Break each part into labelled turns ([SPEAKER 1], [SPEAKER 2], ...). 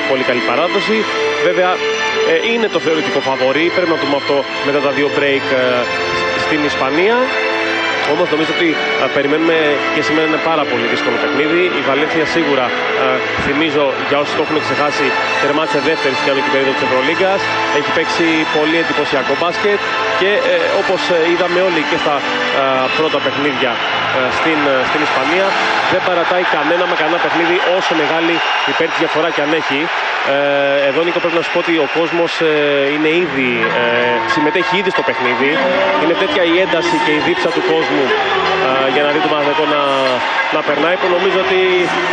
[SPEAKER 1] πολύ καλή παράδοση. Βέβαια είναι το θεωρητικό φαβορί, πρέπει να δούμε αυτό μετά τα 2 break στην Ισπανία. Όμως νομίζω ότι περιμένουμε και σήμερα ένα πάρα πολύ δύσκολο παιχνίδι. Η Βαλένθια σίγουρα, θυμίζω για όσους το έχουν ξεχάσει, τερμάτισε δεύτερη στην κανονική περίοδο της Ευρωλίγκας. Έχει παίξει πολύ εντυπωσιακό μπάσκετ και όπως είδαμε όλοι και στα πρώτα παιχνίδια στην Ισπανία, δεν παρατάει με κανένα παιχνίδι όσο μεγάλη υπέρ της διαφορά και αν έχει. Εδώ, Νίκο, πρέπει να σου πω ότι ο κόσμος συμμετέχει ήδη στο παιχνίδι. Είναι τέτοια η ένταση και η δίψα του κόσμου για να δει τον Παναθηναϊκό να περνάει, που νομίζω ότι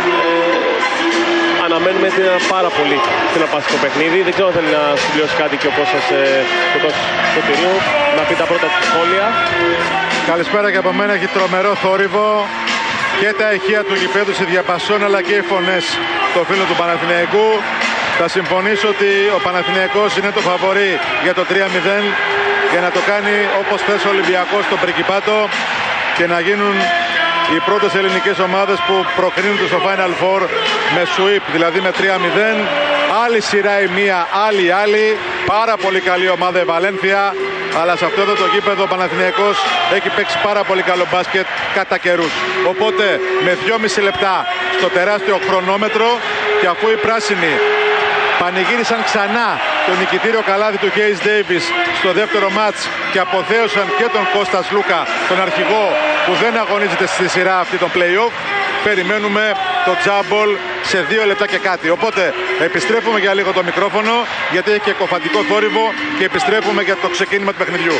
[SPEAKER 1] αναμένουμε ένα πάρα πολύ συναρπαστικό παιχνίδι. Δεν ξέρω αν θέλει να συμπληρώσει κάτι και ο Κώστας Σωτηρίου, να πει τα πρώτα του σχόλια.
[SPEAKER 2] Καλησπέρα και από μένα. Έχει τρομερό θόρυβο και τα ηχεία του γηπέδου σε διαπασόν, αλλά και οι φωνές των φίλων του Παναθηναϊκού. Θα συμφωνήσω ότι ο Παναθηναϊκός είναι το φαβορί για το 3-0 για να το κάνει όπως θες ο Ολυμπιακός στον Πρικιπάτο και να γίνουν οι πρώτες ελληνικές ομάδες που προκρίνονται στο Final Four με sweep, δηλαδή με 3-0. Άλλη σειρά η μία, άλλη. Πάρα πολύ καλή ομάδα η Βαλένθια, αλλά σε αυτό εδώ το γήπεδο ο Παναθηναϊκός έχει παίξει πάρα πολύ καλό μπάσκετ κατά καιρούς. Οπότε με 2,5 λεπτά στο τεράστιο χρονόμετρο, και αφού οι πράσινοι πανηγύρισαν ξανά το νικητήριο καλάθι του Hayes Davis στο δεύτερο μάτς και αποθέωσαν και τον Κώστα Λούκα, τον αρχηγό που δεν αγωνίζεται στη σειρά αυτή των play-off, περιμένουμε το τζάμπολ σε 2 λεπτά και κάτι. Οπότε επιστρέφουμε για λίγο το μικρόφωνο, γιατί έχει και κοφαντικό θόρυβο, και επιστρέφουμε για το ξεκίνημα του παιχνιδιού.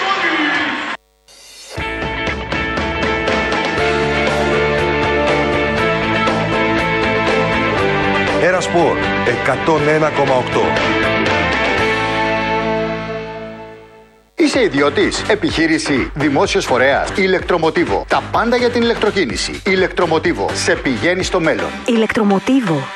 [SPEAKER 3] Ερασπορ 101,8.
[SPEAKER 4] Είσαι ιδιώτης, επιχείρηση, δημόσιος φορέας, ηλεκτρομοτίβο. Τα πάντα για την ηλεκτροκίνηση. Ηλεκτρομοτίβο. Σε πηγαίνει στο μέλλον.
[SPEAKER 5] Ηλεκτρομοτίβο.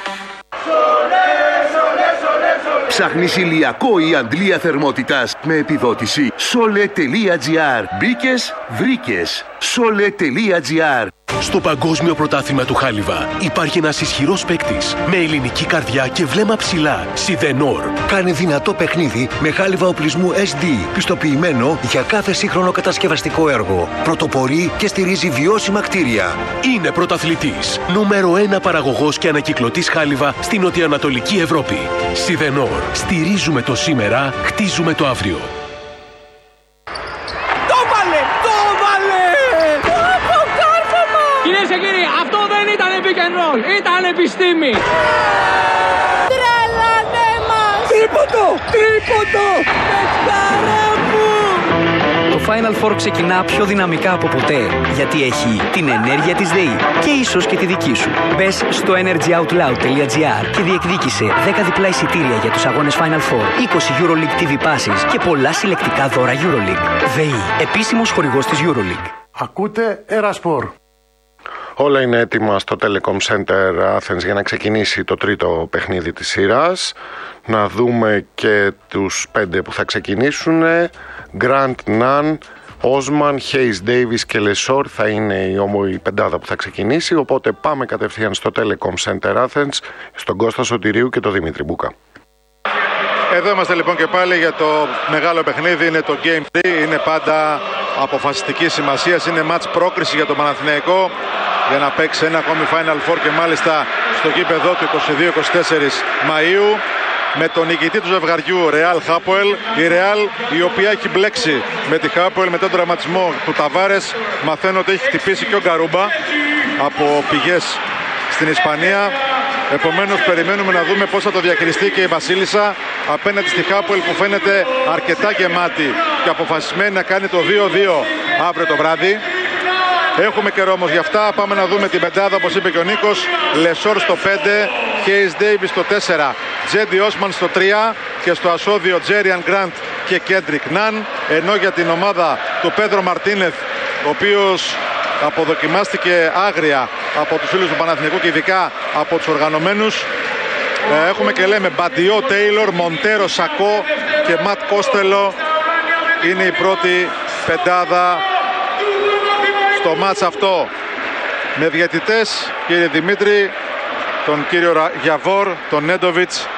[SPEAKER 6] Ψάχνεις ηλιακό ή αντλία θερμότητας με επιδότηση? Sole.gr. Μπήκες, βρήκες. Sole.gr. Στο Παγκόσμιο Πρωτάθλημα του Χάλιβα υπάρχει ένας ισχυρός παίκτης με ελληνική καρδιά και βλέμμα ψηλά. Σιδενόρ.
[SPEAKER 7] Κάνει δυνατό παιχνίδι με χάλιβα οπλισμού SD, πιστοποιημένο για κάθε σύγχρονο κατασκευαστικό έργο. Πρωτοπορεί και στηρίζει βιώσιμα κτίρια.
[SPEAKER 6] Είναι πρωταθλητής. Νούμερο 1 παραγωγός και ανακυκλωτής χάλιβα στην νοτιοανατολική Ευρώπη. Σιδενόρ. Στηρίζουμε το σήμερα, χτίζουμε το αύριο.
[SPEAKER 8] Κυρίες και κύριοι, αυτό δεν ήταν pick and roll, ήταν επιστήμη.
[SPEAKER 9] Τρελάνε μας!
[SPEAKER 8] Τρίποντο! Πεκτάρα μου!
[SPEAKER 10] Το Final Four ξεκινά πιο δυναμικά από ποτέ, γιατί έχει την ενέργεια της ΔΕΗ και ίσως και τη δική σου. Μπες στο energyoutloud.gr και διεκδίκησε 10 διπλά εισιτήρια για τους αγώνες Final Four, 20 EuroLeague TV passes και πολλά συλλεκτικά δώρα EuroLeague. ΔΕΗ, επίσημος χορηγός της EuroLeague.
[SPEAKER 3] Ακούτε Ερασπορ.
[SPEAKER 11] Όλα είναι έτοιμα στο Telecom Center Athens για να ξεκινήσει το τρίτο παιχνίδι της σειράς. Να δούμε και τους 5 που θα ξεκινήσουν. Grant, Nunn, Osman, Hayes Davis και Lesor θα είναι η πεντάδα που θα ξεκινήσει. Οπότε πάμε κατευθείαν στο Telecom Center Athens, στον Κώστα Σωτηρίου και τον Δημήτρη Μπούκα.
[SPEAKER 2] Εδώ είμαστε λοιπόν και πάλι για το μεγάλο παιχνίδι. Είναι το Game 3, είναι πάντα αποφασιστική σημασία. Είναι match πρόκριση για τον Παναθηναϊκό για να παίξει ένα ακόμη Final Four, και μάλιστα στο γήπεδο του 22-24 Μαΐου, με τον νικητή του ζευγαριού Real Hapoel. Η Real, η οποία έχει μπλέξει με τη Hapoel μετά τον τραυματισμό του Ταβάρες. Μαθαίνω ότι έχει χτυπήσει και ο Γκαρούμπα από πηγές στην Ισπανία. Επομένως περιμένουμε να δούμε πώς θα το διαχειριστεί και η Βασίλισσα απέναντι στη Hapoel, που φαίνεται αρκετά γεμάτη και αποφασισμένη να κάνει το 2-2 αύριο το βράδυ. Έχουμε καιρό όμως γι' αυτά. Πάμε να δούμε την πεντάδα, όπως είπε και ο Νίκος. Λεσόρ στο 5, Hayes Davis στο 4, Τζέντι Όσμαν στο 3 και στο ασώδιο Τζέριαν Γκραντ και Κέντρικ Ναν. Ενώ για την ομάδα του Πέδρο Μαρτίνεθ, ο οποίος αποδοκιμάστηκε άγρια από τους φίλους του Παναθηναϊκού και ειδικά από τους οργανωμένους, έχουμε και λέμε Μπαντιό, Τέιλορ, Μοντέρο, Σακό και Ματ Κόστελο είναι η πρώτη πεντάδα στο μάτς αυτό, με διαιτητές, κύριε Δημήτρη, τον κύριο Γιαβόρ, τον Νέντοβιτς